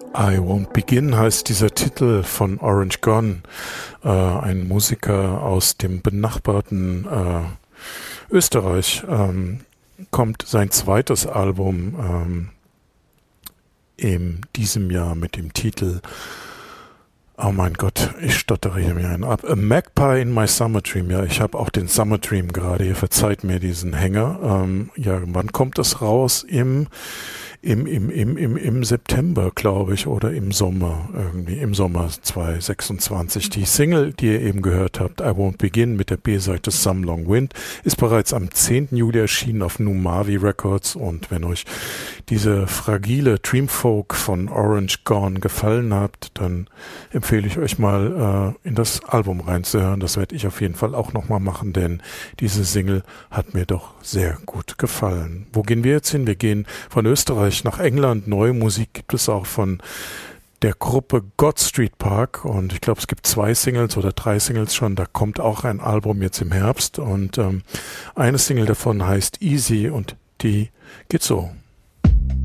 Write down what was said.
I Won't Begin heißt dieser Titel von Orange Gone, ein Musiker aus dem benachbarten Österreich. Kommt sein zweites Album in diesem Jahr mit dem Titel, oh mein Gott, ich stottere hier mir einen ab. A Magpie in My Summer Dream. Ja, ich habe auch den Summer Dream gerade hier. Verzeiht mir diesen Hänger. Ja, wann kommt das raus? Im September, glaube ich, oder im Sommer, irgendwie im Sommer 2026. Die Single, die ihr eben gehört habt, I Won't Begin mit der B-Seite Some Long Wind, ist bereits am 10. Juli erschienen auf Numavi Records, und wenn euch diese fragile Dreamfolk von Orange Gone gefallen hat, dann empfehle ich euch mal in das Album reinzuhören. Das werde ich auf jeden Fall auch nochmal machen, denn diese Single hat mir doch sehr gut gefallen. Wo gehen wir jetzt hin? Wir gehen von Österreich nach England. Neue Musik gibt es auch von der Gruppe God Street Park, und ich glaube, es gibt 2 Singles oder 3 Singles schon. Da kommt auch ein Album jetzt im Herbst, und eine Single davon heißt Easy, und die geht so.